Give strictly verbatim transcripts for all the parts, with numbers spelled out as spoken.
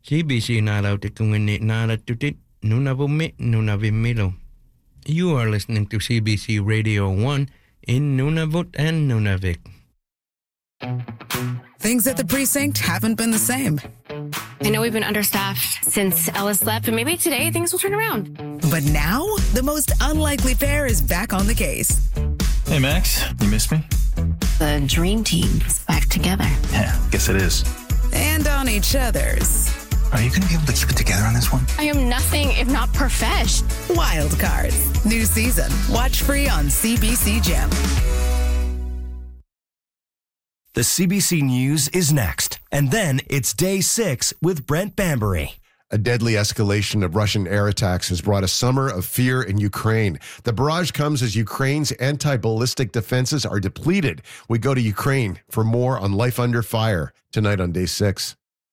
C B C naarautikungini naaratutit Nunavummi Nunavimmilo. You are listening to C B C Radio one in Nunavut and Nunavik. Things at the precinct haven't been the same. I know we've been understaffed since Ellis left, but maybe today things will turn around. But now, the most unlikely pair is back on the case. Hey, Max, you missed me? The dream team is back together. Yeah, guess it is. And on each other's. Are you going to be able to keep it together on this one? I am nothing if not profesh. Wild Cards. New season. Watch free on C B C Gem. The C B C News is next. And then it's Day six with Brent Bambury. A deadly escalation of Russian air attacks has brought a summer of fear in Ukraine. The barrage comes as Ukraine's anti-ballistic defenses are depleted. We go to Ukraine for more on Life Under Fire tonight on Day six.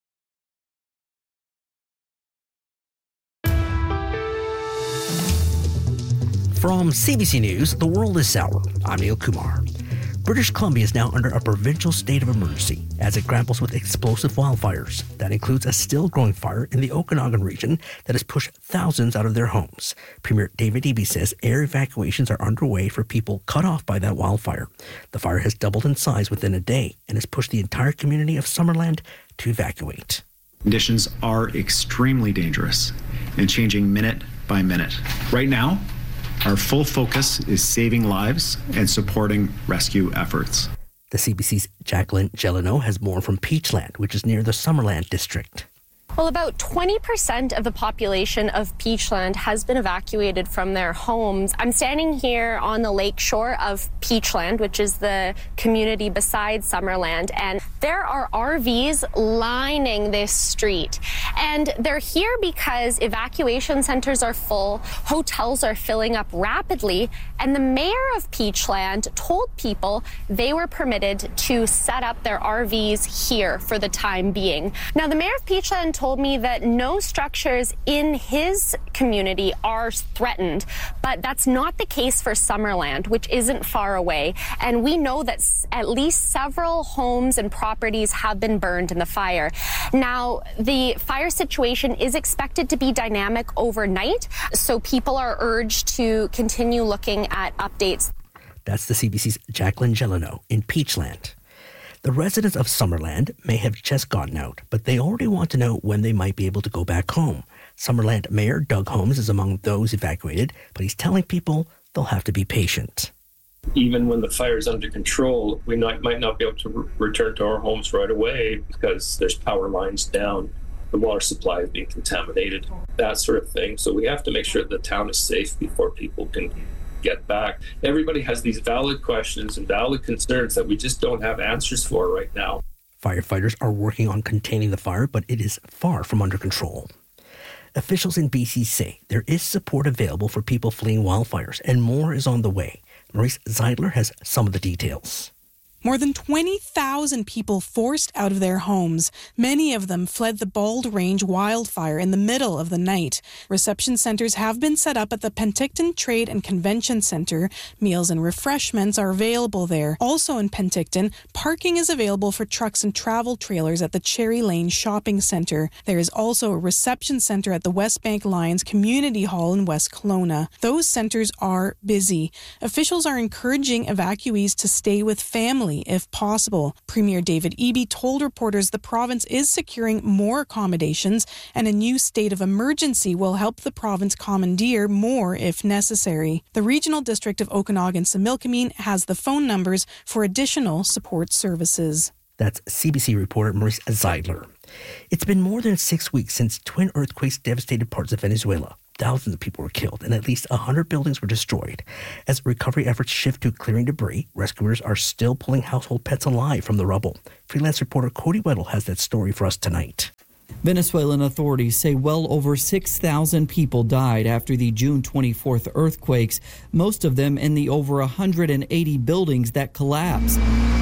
From C B C News, The World is Sour. I'm Neil Kumar. British Columbia is now under a provincial state of emergency as it grapples with explosive wildfires. That includes a still-growing fire in the Okanagan region that has pushed thousands out of their homes. Premier David Eby says air evacuations are underway for people cut off by that wildfire. The fire has doubled in size within a day and has pushed the entire community of Summerland to evacuate. Conditions are extremely dangerous and changing minute by minute. Right now, our full focus is saving lives and supporting rescue efforts. The C B C's Jacqueline Gelano has more from Peachland, which is near the Summerland district. Well, about twenty percent of the population of Peachland has been evacuated from their homes. I'm standing here on the lake shore of Peachland, which is the community beside Summerland, and there are R Vs lining this street. And they're here because evacuation centers are full, hotels are filling up rapidly, and the mayor of Peachland told people they were permitted to set up their R Vs here for the time being. Now, the mayor of Peachland told told me that no structures in his community are threatened, but that's not the case for Summerland, which isn't far away. And we know that at least several homes and properties have been burned in the fire. Now, the fire situation is expected to be dynamic overnight, so people are urged to continue looking at updates. That's the C B C's Jacqueline Gelano in Peachland. The residents of Summerland may have just gotten out, but they already want to know when they might be able to go back home. Summerland Mayor Doug Holmes is among those evacuated, but he's telling people they'll have to be patient. Even when the fire is under control, we not, might not be able to re- return to our homes right away because there's power lines down, the water supply is being contaminated, that sort of thing. So we have to make sure the town is safe before people can get back. Everybody has these valid questions and valid concerns that we just don't have answers for right now. Firefighters are working on containing the fire, but it is far from under control. Officials in B C say there is support available for people fleeing wildfires, and more is on the way. Maurice Zeidler has some of the details. More than twenty thousand people forced out of their homes. Many of them fled the Bald Range wildfire in the middle of the night. Reception centers have been set up at the Penticton Trade and Convention Center. Meals and refreshments are available there. Also in Penticton, parking is available for trucks and travel trailers at the Cherry Lane Shopping Center. There is also a reception center at the West Bank Lions Community Hall in West Kelowna. Those centers are busy. Officials are encouraging evacuees to stay with family if possible. Premier David Eby told reporters the province is securing more accommodations and a new state of emergency will help the province commandeer more if necessary. The Regional District of Okanagan-Similkameen has the phone numbers for additional support services. That's C B C reporter Maurice Zeidler. It's been more than six weeks since twin earthquakes devastated parts of Venezuela. Thousands of people were killed and at least one hundred buildings were destroyed. As recovery efforts shift to clearing debris, rescuers are still pulling household pets alive from the rubble. Freelance reporter Cody Weddle has that story for us tonight. Venezuelan authorities say well over six thousand people died after the June twenty-fourth earthquakes, most of them in the over one hundred eighty buildings that collapsed.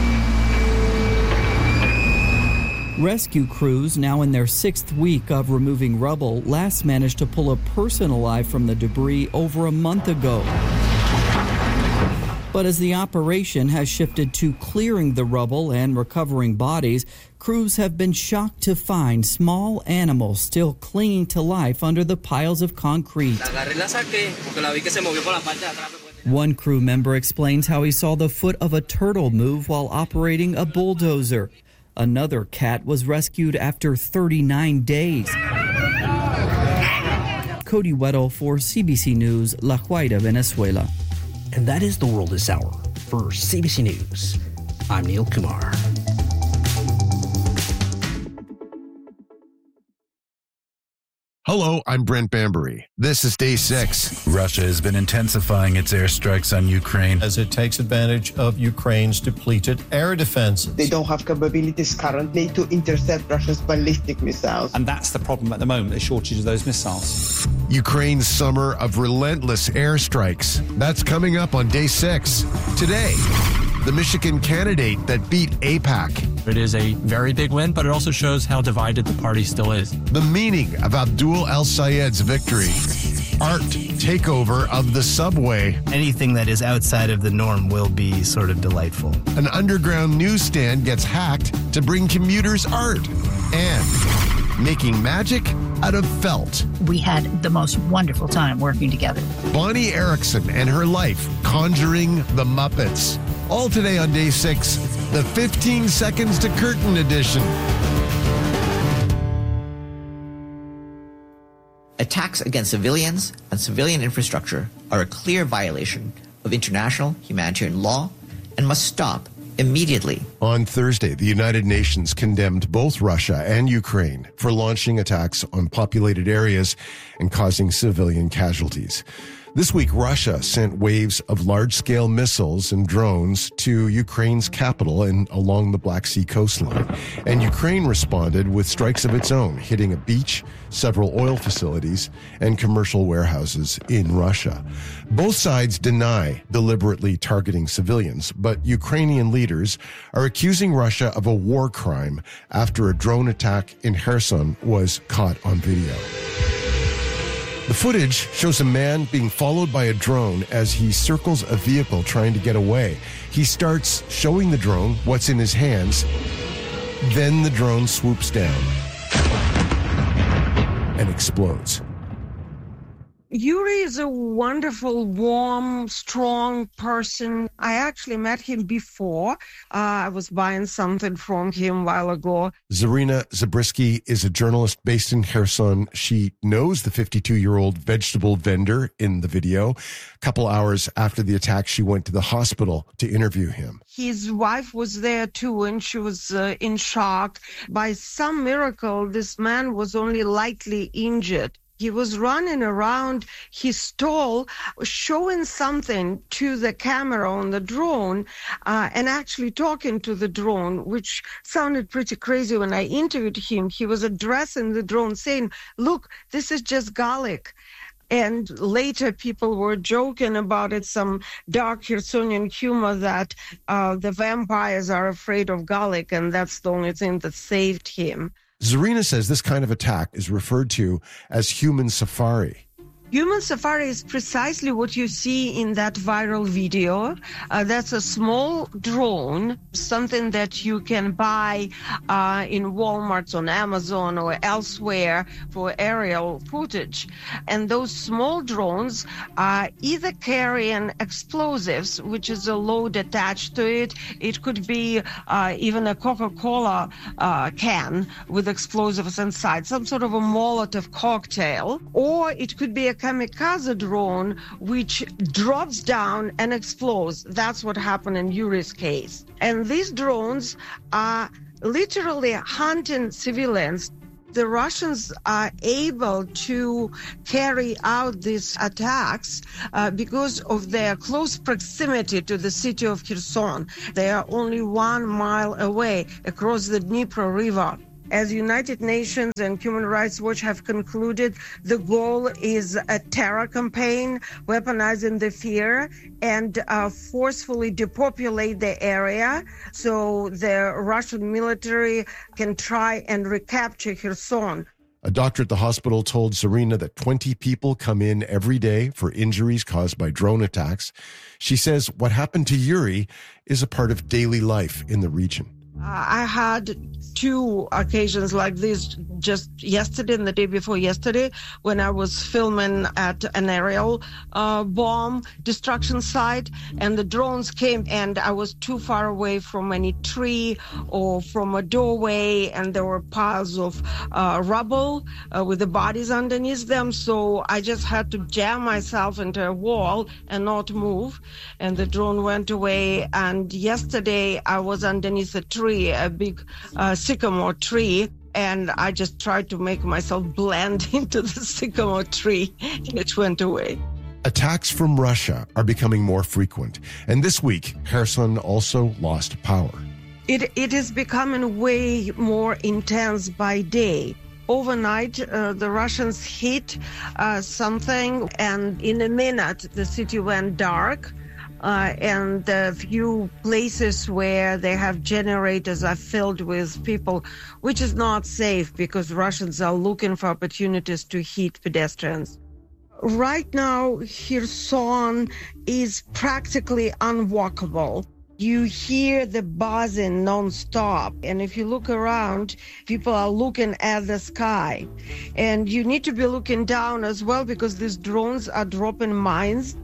Rescue crews, now in their sixth week of removing rubble, last managed to pull a person alive from the debris over a month ago. But as the operation has shifted to clearing the rubble and recovering bodies, crews have been shocked to find small animals still clinging to life under the piles of concrete. One crew member explains how he saw the foot of a turtle move while operating a bulldozer. Another cat was rescued after thirty-nine days. Cody Weddle for C B C News, La Guaira, Venezuela. And that is the world this hour. For C B C News, I'm Neil Kumar. Hello, I'm Brent Bambury. This is day six. Russia has been intensifying its airstrikes on Ukraine as it takes advantage of Ukraine's depleted air defense. They don't have capabilities currently to intercept Russia's ballistic missiles. And that's the problem at the moment, the shortage of those missiles. Ukraine's summer of relentless airstrikes. That's coming up on day six. Today, the Michigan candidate that beat AIPAC. It is a very big win, but it also shows how divided the party still is. The meaning of Abdul El-Sayed's victory. Art takeover of the subway. Anything that is outside of the norm will be sort of delightful. An underground newsstand gets hacked to bring commuters art. And making magic out of felt. We had the most wonderful time working together. Bonnie Erickson and her life conjuring the Muppets. All today on day six, the fifteen seconds to curtain edition. Attacks against civilians and civilian infrastructure are a clear violation of international humanitarian law and must stop immediately. On Thursday, the United Nations condemned both Russia and Ukraine for launching attacks on populated areas and causing civilian casualties. This week, Russia sent waves of large-scale missiles and drones to Ukraine's capital and along the Black Sea coastline. And Ukraine responded with strikes of its own, hitting a beach, several oil facilities, and commercial warehouses in Russia. Both sides deny deliberately targeting civilians, but Ukrainian leaders are accusing Russia of a war crime after a drone attack in Kherson was caught on video. The footage shows a man being followed by a drone as he circles a vehicle trying to get away. He starts showing the drone what's in his hands. Then the drone swoops down and explodes. Yuri is a wonderful, warm, strong person. I actually met him before. Uh, I was buying something from him a while ago. Zarina Zabriskie is a journalist based in Kherson. She knows the fifty-two-year-old vegetable vendor in the video. A couple hours after the attack, she went to the hospital to interview him. His wife was there too, and she was uh, in shock. By some miracle, this man was only lightly injured. He was running around his stall, showing something to the camera on the drone, uh, and actually talking to the drone, which sounded pretty crazy when I interviewed him. He was addressing the drone, saying, "Look, this is just garlic." And later people were joking about it, some dark Khersonian humor that uh, the vampires are afraid of garlic, and that's the only thing that saved him. Zarina says this kind of attack is referred to as human safari. Human safari is precisely what you see in that viral video. Uh, that's a small drone, something that you can buy uh, in Walmart, on Amazon, or elsewhere for aerial footage. And those small drones are either carrying explosives, which is a load attached to it. It could be uh, even a Coca-Cola uh, can with explosives inside, some sort of a Molotov cocktail, or it could be a kamikaze drone which drops down and explodes. That's what happened in Yuri's case. And these drones are literally hunting civilians. The Russians are able to carry out these attacks uh, because of their close proximity to the city of Kherson. They are only one mile away across the Dnipro River. As United Nations and Human Rights Watch have concluded, the goal is a terror campaign, weaponizing the fear, and uh, forcefully depopulate the area so the Russian military can try and recapture Kherson. A doctor at the hospital told Zarina that twenty people come in every day for injuries caused by drone attacks. She says what happened to Yuri is a part of daily life in the region. I had two occasions like this just yesterday and the day before yesterday when I was filming at an aerial uh, bomb destruction site, and the drones came and I was too far away from any tree or from a doorway, and there were piles of uh, rubble uh, with the bodies underneath them. So I just had to jam myself into a wall and not move, and the drone went away. And yesterday I was underneath a tree, a big uh, sycamore tree, and I just tried to make myself blend into the sycamore tree, and it went away. Attacks from Russia are becoming more frequent, and this week, Kherson also lost power. It It is becoming way more intense by day. Overnight, uh, the Russians hit uh, something, and in a minute, the city went dark. Uh, and the few places where they have generators are filled with people, which is not safe because Russians are looking for opportunities to hit pedestrians. Right now, Kherson is practically unwalkable. You hear the buzzing nonstop. And if you look around, people are looking at the sky. And you need to be looking down as well because these drones are dropping mines.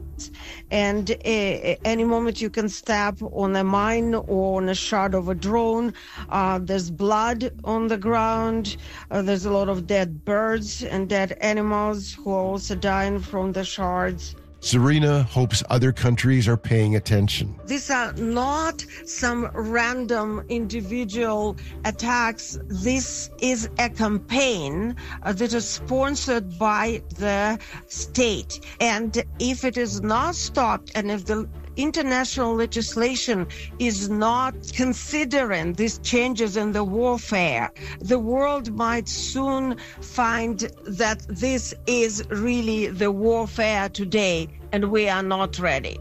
And uh, any moment you can step on a mine or on a shard of a drone. Uh, there's blood on the ground. Uh, there's a lot of dead birds and dead animals who are also dying from the shards. Zarina hopes other countries are paying attention. These are not some random individual attacks. This is a campaign uh, that is sponsored by the state. And if it is not stopped, and if the international legislation is not considering these changes in the warfare, the world might soon find that this is really the warfare today, and we are not ready.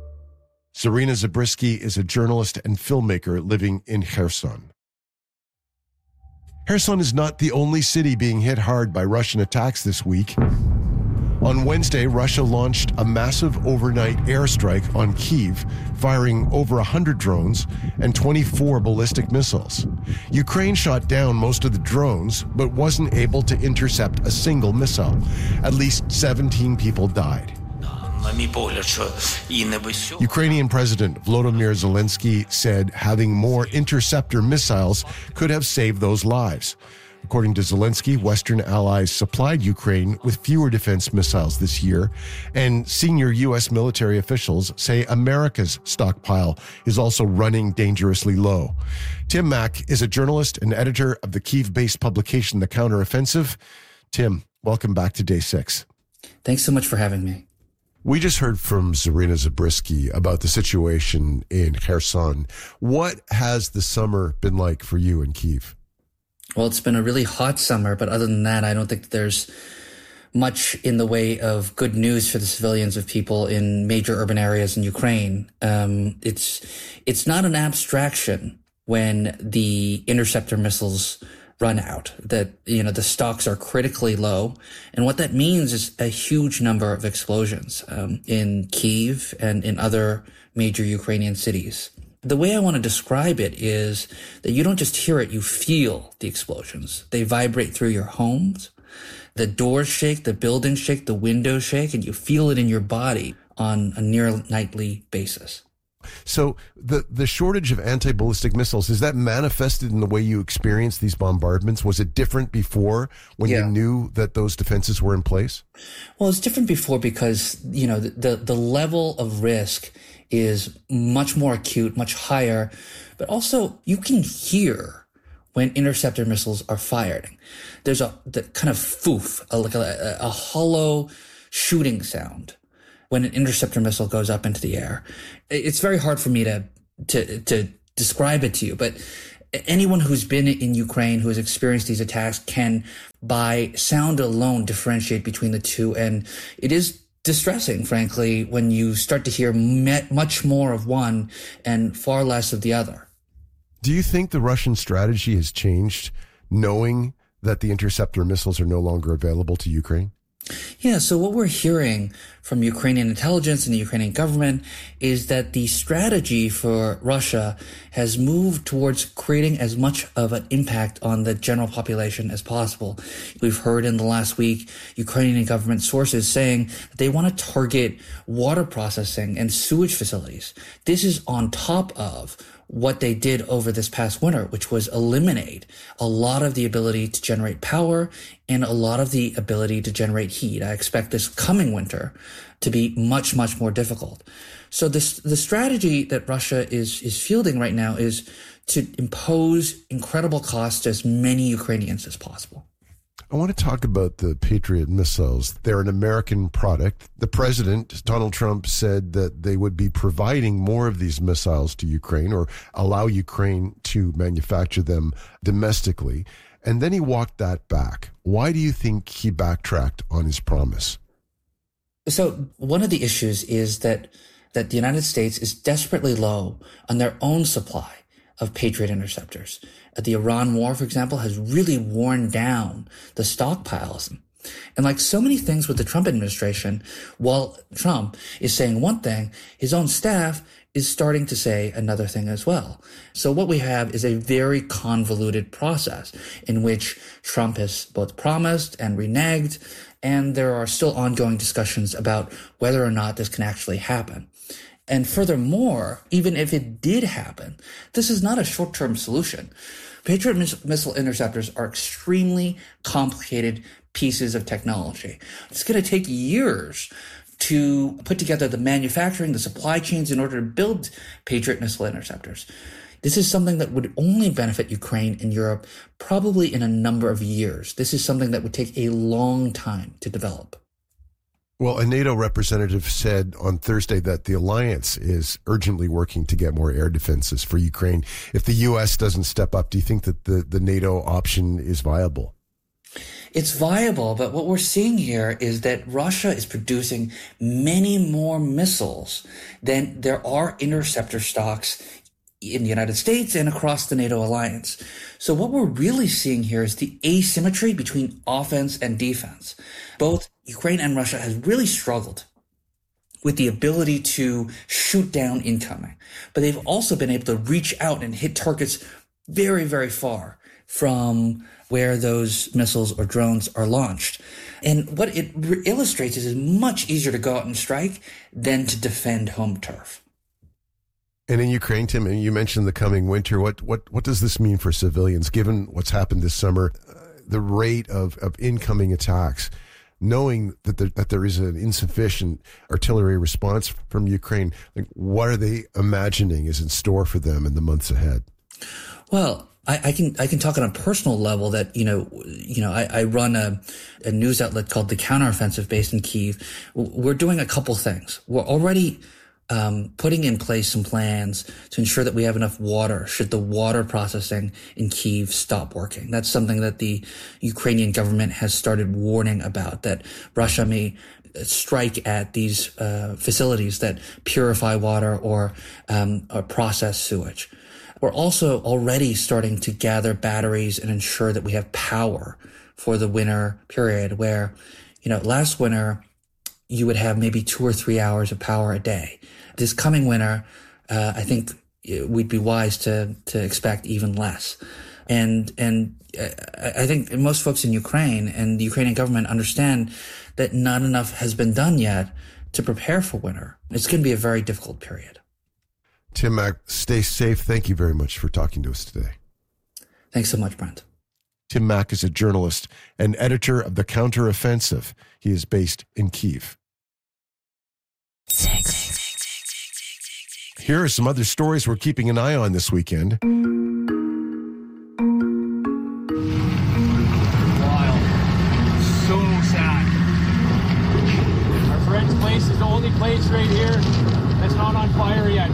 Zarina Zabriskie is a journalist and filmmaker living in Kherson. Kherson is not the only city being hit hard by Russian attacks this week. On Wednesday, Russia launched a massive overnight airstrike on Kyiv, firing over one hundred drones and twenty-four ballistic missiles. Ukraine shot down most of the drones, but wasn't able to intercept a single missile. At least seventeen people died. Ukrainian President Volodymyr Zelensky said having more interceptor missiles could have saved those lives. According to Zelensky, Western allies supplied Ukraine with fewer defense missiles this year, and senior U S military officials say America's stockpile is also running dangerously low. Tim Mack is a journalist and editor of the Kyiv-based publication The Counteroffensive. Tim, welcome back to Day Six. Thanks so much for having me. We just heard from Zarina Zabriskie about the situation in Kherson. What has the summer been like for you in Kyiv? Well, it's been a really hot summer, but other than that, I don't think there's much in the way of good news for the civilians of people in major urban areas in Ukraine. Um, it's it's not an abstraction when the interceptor missiles run out, that, you know, the stocks are critically low. And what that means is a huge number of explosions um, in Kyiv and in other major Ukrainian cities. The way I want to describe it is that you don't just hear it, you feel the explosions. They vibrate through your homes. The doors shake, the buildings shake, the windows shake, and you feel it in your body on a near nightly basis. So the, the shortage of anti-ballistic missiles, is that manifested in the way you experienced these bombardments? Was it different before when yeah. you knew that those defenses were in place? Well, it's different before because, you know, the, the, the level of risk is much more acute, much higher, but also you can hear when interceptor missiles are fired. There's a the kind of foof, a, like a, a hollow shooting sound when an interceptor missile goes up into the air. It's very hard for me to to to describe it to you, but anyone who's been in Ukraine, who has experienced these attacks, can, by sound alone, differentiate between the two, and it is distressing, frankly, when you start to hear much more of one and far less of the other. Do you think the Russian strategy has changed, knowing that the interceptor missiles are no longer available to Ukraine? Yeah, so what we're hearing from Ukrainian intelligence and the Ukrainian government is that the strategy for Russia has moved towards creating as much of an impact on the general population as possible. We've heard in the last week Ukrainian government sources saying that they want to target water processing and sewage facilities. This is on top of what they did over this past winter, which was eliminate a lot of the ability to generate power and a lot of the ability to generate heat. I expect this coming winter to be much, much more difficult. So this, the strategy that Russia is, is fielding right now is to impose incredible costs to as many Ukrainians as possible. I want to talk about the Patriot missiles. They're an American product. The president, Donald Trump, said that they would be providing more of these missiles to Ukraine or allow Ukraine to manufacture them domestically. And then he walked that back. Why do you think he backtracked on his promise? So one of the issues is that, that the United States is desperately low on their own supply of Patriot interceptors. The Iran war, for example, has really worn down the stockpiles. And like so many things with the Trump administration, while Trump is saying one thing, his own staff is starting to say another thing as well. So what we have is a very convoluted process in which Trump has both promised and reneged, and there are still ongoing discussions about whether or not this can actually happen. And furthermore, even if it did happen, this is not a short-term solution. Patriot miss- missile interceptors are extremely complicated pieces of technology. It's going to take years to put together the manufacturing, the supply chains in order to build Patriot missile interceptors. This is something that would only benefit Ukraine and Europe probably in a number of years. This is something that would take a long time to develop. Well, a NATO representative said on Thursday that the alliance is urgently working to get more air defenses for Ukraine. If the U S doesn't step up, do you think that the, the NATO option is viable? It's viable, but what we're seeing here is that Russia is producing many more missiles than there are interceptor stocks in the United States and across the NATO alliance. So what we're really seeing here is the asymmetry between offense and defense. Both Ukraine and Russia have really struggled with the ability to shoot down incoming, but they've also been able to reach out and hit targets very, very far from where those missiles or drones are launched. And what it re- illustrates is it's much easier to go out and strike than to defend home turf. And in Ukraine, Tim, you mentioned the coming winter. What what what does this mean for civilians, given what's happened this summer, uh, the rate of, of incoming attacks, knowing that there, that there is an insufficient artillery response from Ukraine? Like, what are they imagining is in store for them in the months ahead? Well, I, I can I can talk on a personal level that, you know, you know, I, I run a, a news outlet called The Counteroffensive based in Kyiv. We're doing a couple things. We're already um, putting in place some plans to ensure that we have enough water should the water processing in Kyiv stop working. That's something that the Ukrainian government has started warning about, that Russia may strike at these uh, facilities that purify water or, um, or process sewage. We're also already starting to gather batteries and ensure that we have power for the winter period where, you know, last winter you would have maybe two or three hours of power a day. This coming winter, uh, I think we'd be wise to, to expect even less. And, and I think most folks in Ukraine and the Ukrainian government understand that not enough has been done yet to prepare for winter. It's going to be a very difficult period. Tim Mak, stay safe. Thank you very much for talking to us today. Thanks so much, Brent. Tim Mak is a journalist and editor of The Counteroffensive. He is based in Kyiv. Here are some other stories we're keeping an eye on this weekend. Wild. So sad. Our friend's place is the only place right here that's not on fire yet.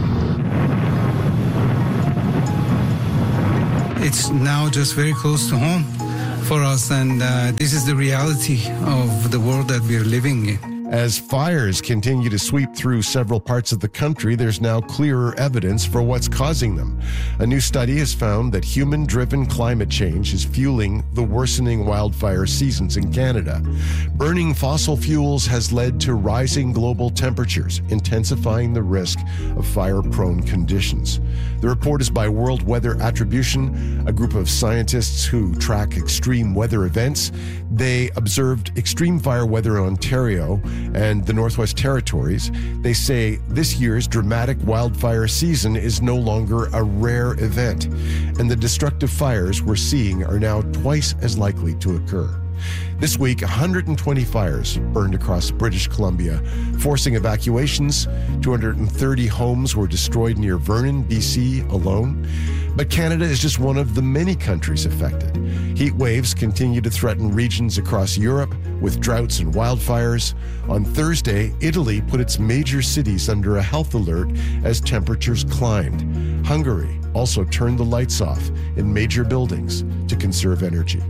It's now just very close to home for us, and uh, this is the reality of the world that we're living in. As fires continue to sweep through several parts of the country, there's now clearer evidence for what's causing them. A new study has found that human-driven climate change is fueling the worsening wildfire seasons in Canada. Burning fossil fuels has led to rising global temperatures, intensifying the risk of fire-prone conditions. The report is by World Weather Attribution, a group of scientists who track extreme weather events. They observed extreme fire weather in Ontario and the Northwest Territories. They say this year's dramatic wildfire season is no longer a rare event, and the destructive fires we're seeing are now twice as likely to occur. This week, one hundred twenty fires burned across British Columbia, forcing evacuations. two hundred thirty homes were destroyed near Vernon, B C alone. But Canada is just one of the many countries affected. Heat waves continue to threaten regions across Europe with droughts and wildfires. On Thursday, Italy put its major cities under a health alert as temperatures climbed. Hungary also turned the lights off in major buildings to conserve energy.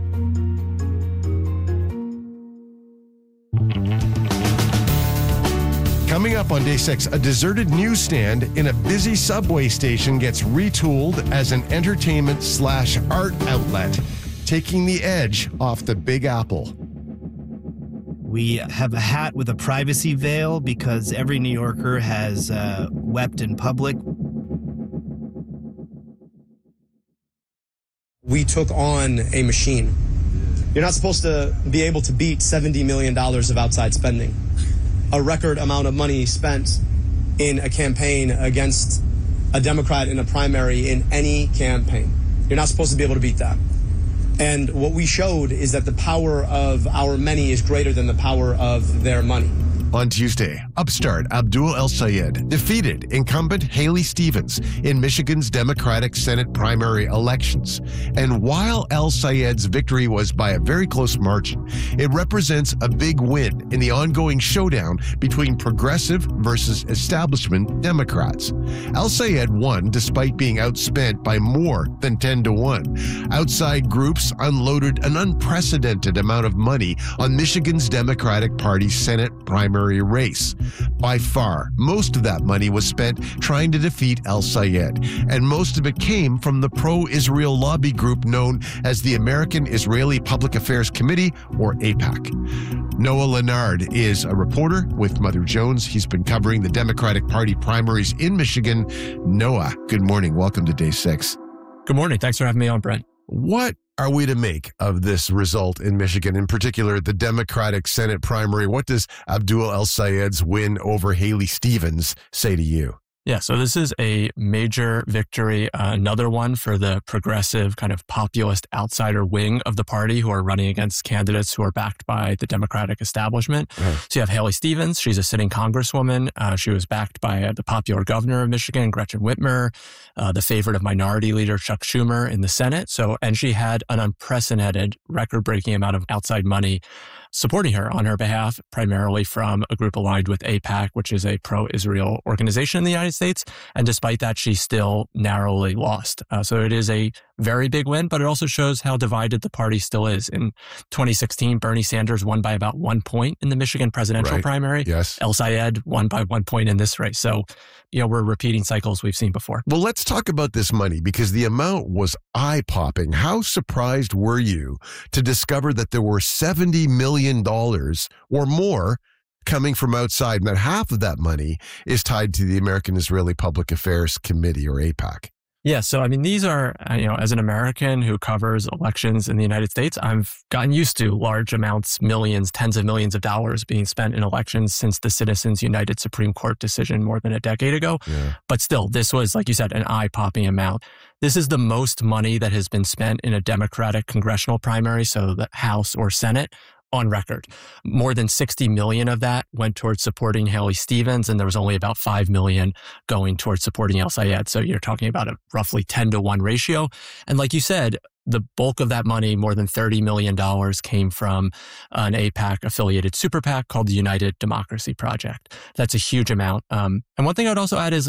Coming up on day six, a deserted newsstand in a busy subway station gets retooled as an entertainment slash art outlet, taking the edge off the Big Apple. We have a hat with a privacy veil because every New Yorker has uh, wept in public. We took on a machine. You're not supposed to be able to beat seventy million dollars of outside spending. A record amount of money spent in a campaign against a Democrat in a primary in any campaign. You're not supposed to be able to beat that. And what we showed is that the power of our many is greater than the power of their money. On Tuesday, upstart Abdul El-Sayed defeated incumbent Haley Stevens in Michigan's Democratic Senate primary elections. And while El-Sayed's victory was by a very close margin, it represents a big win in the ongoing showdown between progressive versus establishment Democrats. El-Sayed won despite being outspent by more than ten to one. Outside groups unloaded an unprecedented amount of money on Michigan's Democratic Party Senate primary race. By far, most of that money was spent trying to defeat El-Sayed, and most of it came from the pro-Israel lobby group known as the American Israeli Public Affairs Committee, or AIPAC. Noah Leonard is a reporter with Mother Jones. He's been covering the Democratic Party primaries in Michigan. Noah, good morning. Welcome to Day six. Good morning. Thanks for having me on, Brent. What are we to make of this result in Michigan, in particular the Democratic Senate primary? What does Abdul El-Sayed's win over Haley Stevens say to you? Yeah, so this is a major victory, uh, another one for the progressive kind of populist outsider wing of the party who are running against candidates who are backed by the Democratic establishment. Uh-huh. So you have Haley Stevens. She's a sitting congresswoman. Uh, she was backed by uh, the popular governor of Michigan, Gretchen Whitmer, uh, the favorite of Minority Leader Chuck Schumer in the Senate. So, and she had an unprecedented, record-breaking amount of outside money supporting her on her behalf, primarily from a group aligned with AIPAC, which is a pro-Israel organization in the United States. And despite that, she still narrowly lost. Uh, so it is a very big win, but it also shows how divided the party still is. In twenty sixteen, Bernie Sanders won by about one point in the Michigan presidential right. primary. Yes. El-Sayed won by one point in this race. So, you know, we're repeating cycles we've seen before. Well, let's talk about this money because the amount was eye-popping. How surprised were you to discover that there were seventy million dollars or more coming from outside, and that half of that money is tied to the American Israeli Public Affairs Committee, or AIPAC? Yeah, so I mean, these are, you know, as an American who covers elections in the United States, I've gotten used to large amounts, millions, tens of millions of dollars being spent in elections since the Citizens United Supreme Court decision more than a decade ago. Yeah. But still, this was, like you said, an eye-popping amount. This is the most money that has been spent in a Democratic congressional primary, so the House or Senate, on record. More than sixty million of that went towards supporting Haley Stevens, and there was only about five million going towards supporting El-Sayed. So you're talking about a roughly ten to one ratio. And like you said, the bulk of that money, more than thirty million dollars, came from an AIPAC-affiliated super PAC called the United Democracy Project. That's a huge amount. Um, and one thing I would also add is, you know,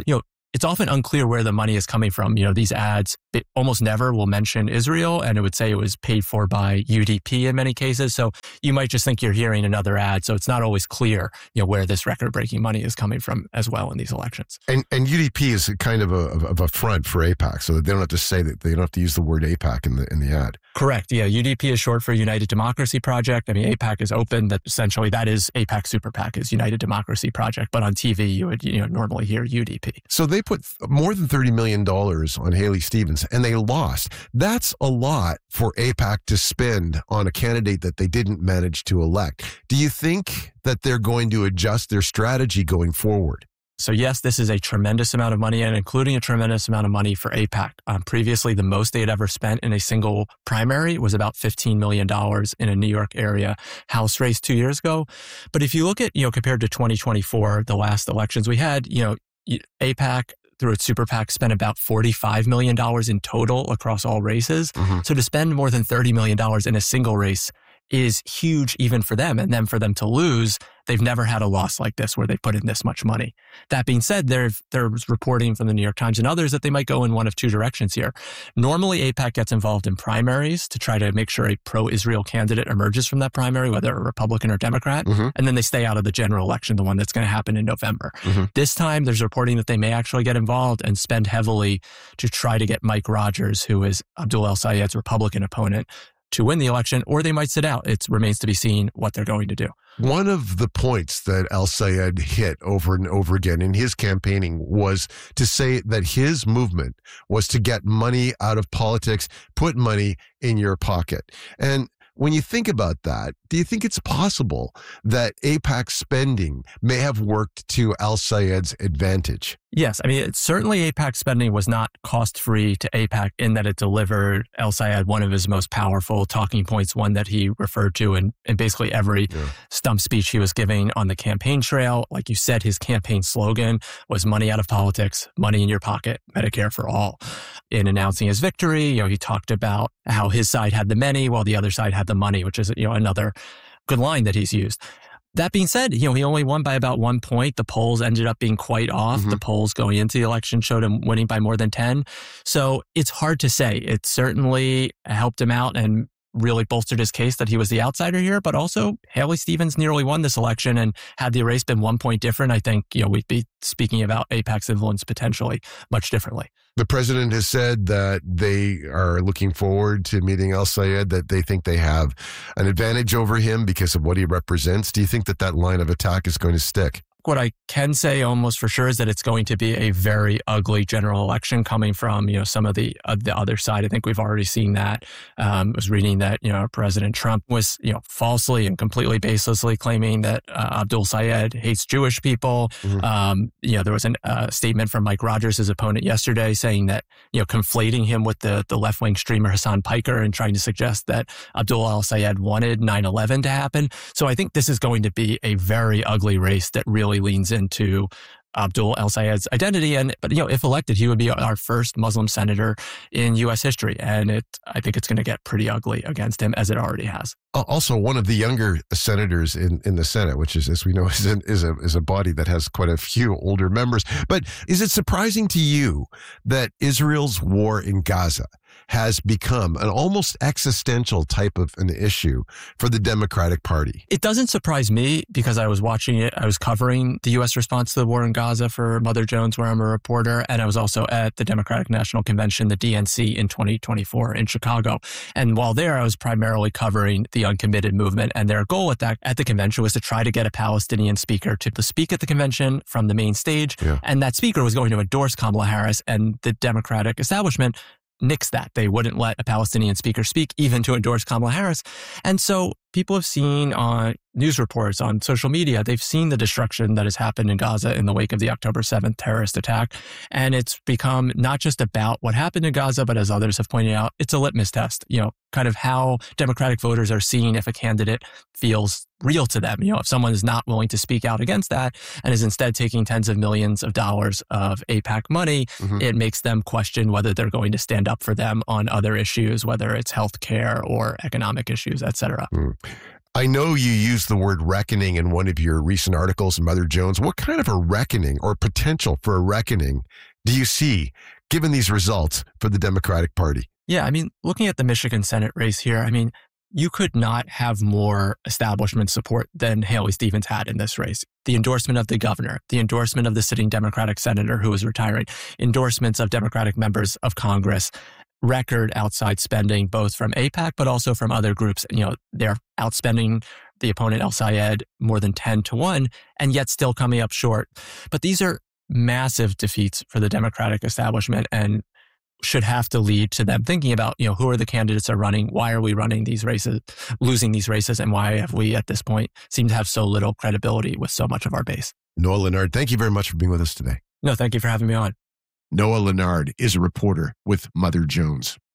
it's often unclear where the money is coming from. You know, these ads, it almost never will mention Israel, and it would say it was paid for by U D P in many cases. So you might just think you're hearing another ad. So it's not always clear, you know, where this record-breaking money is coming from as well in these elections. And and U D P is kind of a of a front for AIPAC, so that they don't have to say that, they don't have to use the word AIPAC in the in the ad. Correct. Yeah, U D P is short for United Democracy Project. I mean, AIPAC is open. That essentially that is AIPAC Super PAC is United Democracy Project. But on T V, you would you know normally hear U D P. So they put more than thirty million dollars on Haley Stevens, and they lost. That's a lot for AIPAC to spend on a candidate that they didn't manage to elect. Do you think that they're going to adjust their strategy going forward? So yes, this is a tremendous amount of money, and including a tremendous amount of money for AIPAC. Um, previously, the most they had ever spent in a single primary was about fifteen million dollars in a New York area House race two years ago. But if you look at, you know, compared to twenty twenty-four, the last elections we had, you know, AIPAC through its Super PAC spent about forty-five million dollars in total across all races. Mm-hmm. So to spend more than thirty million dollars in a single race is huge even for them. And then for them to lose, they've never had a loss like this where they put in this much money. That being said, there's reporting from the New York Times and others that they might go in one of two directions here. Normally, AIPAC gets involved in primaries to try to make sure a pro-Israel candidate emerges from that primary, whether a Republican or Democrat, mm-hmm. and then they stay out of the general election, the one that's going to happen in November. Mm-hmm. This time, there's reporting that they may actually get involved and spend heavily to try to get Mike Rogers, who is Abdul El-Sayed's Republican opponent, to win the election, or they might sit out. It remains to be seen what they're going to do. One of the points that El-Sayed hit over and over again in his campaigning was to say that his movement was to get money out of politics, put money in your pocket. And when you think about that, do you think it's possible that AIPAC spending may have worked to El-Sayed's advantage? Yes. I mean, it, certainly AIPAC spending was not cost-free to AIPAC in that it delivered El-Sayed one of his most powerful talking points, one that he referred to in, in basically every yeah. stump speech he was giving on the campaign trail. Like you said, his campaign slogan was money out of politics, money in your pocket, Medicare for all. In announcing his victory, you know, he talked about how his side had the many while the other side had the money, which is, you know, another good line that he's used. That being said, you know, he only won by about one point. The polls ended up being quite off. Mm-hmm. The polls going into the election showed him winning by more than ten. So it's hard to say. It certainly helped him out and really bolstered his case that he was the outsider here, but also Haley Stevens nearly won this election, and had the race been one point different, I think, you know, we'd be speaking about AIPAC's influence potentially much differently. The president has said that they are looking forward to meeting El-Sayed, that they think they have an advantage over him because of what he represents. Do you think that that line of attack is going to stick? What I can say almost for sure is that it's going to be a very ugly general election coming from, you know, some of the uh, the other side. I think we've already seen that. Um, I was reading that, you know, President Trump was, you know, falsely and completely baselessly claiming that uh, Abdul Sayed hates Jewish people. Mm-hmm. Um, you know, there was a uh, statement from Mike Rogers, his opponent yesterday, saying that, you know, conflating him with the, the left-wing streamer Hassan Piker and trying to suggest that Abdul El-Sayed wanted nine eleven to happen. So I think this is going to be a very ugly race that really leans into Abdul El-Sayed's identity. And, but, you know, if elected, he would be our first Muslim senator in U S history. And it, I think it's going to get pretty ugly against him, as it already has. Also, one of the younger senators in, in the Senate, which is, as we know, is, an, is, a, is a body that has quite a few older members. But is it surprising to you that Israel's war in Gaza has become an almost existential type of an issue for the Democratic Party? It doesn't surprise me because I was watching it. I was covering the U S response to the war in Gaza for Mother Jones, where I'm a reporter. And I was also at the Democratic National Convention, the D N C, in twenty twenty-four in Chicago. And while there, I was primarily covering the uncommitted movement. And their goal at that at the convention was to try to get a Palestinian speaker to speak at the convention from the main stage. Yeah. And that speaker was going to endorse Kamala Harris, and the Democratic establishment nixed that. They wouldn't let a Palestinian speaker speak, even to endorse Kamala Harris. And so people have seen on news reports, on social media, they've seen the destruction that has happened in Gaza in the wake of the October seventh terrorist attack. And it's become not just about what happened in Gaza, but as others have pointed out, it's a litmus test, you know, kind of how Democratic voters are seeing if a candidate feels real to them. You know, if someone is not willing to speak out against that and is instead taking tens of millions of dollars of AIPAC money, mm-hmm. it makes them question whether they're going to stand up for them on other issues, whether it's healthcare or economic issues, et cetera. Mm. I know you used the word reckoning in one of your recent articles in Mother Jones. What kind of a reckoning or potential for a reckoning do you see given these results for the Democratic Party? Yeah, I mean, looking at the Michigan Senate race here, I mean, you could not have more establishment support than Haley Stevens had in this race. The endorsement of the governor, the endorsement of the sitting Democratic senator who was retiring, endorsements of Democratic members of Congress, record outside spending, both from AIPAC, but also from other groups. You know, they're outspending the opponent El-Sayed more than ten to one, and yet still coming up short. But these are massive defeats for the Democratic establishment and should have to lead to them thinking about, you know, who are the candidates that are running? Why are we running these races, losing these races? And why have we at this point seemed to have so little credibility with so much of our base? Noah Lennard, thank you very much for being with us today. No, thank you for having me on. Noah Lennard is a reporter with Mother Jones.